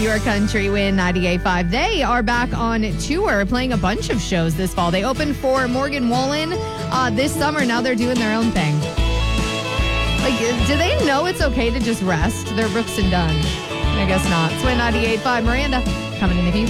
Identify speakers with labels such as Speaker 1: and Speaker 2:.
Speaker 1: your country win 98.5. They are back on tour, playing a bunch of shows this fall. They opened for Morgan Wallen this summer. Now they're doing their own thing. Like, do they know it's okay to just rest? They're Brooks and Dunn. I guess not. It's Win 98.5. Miranda coming in if you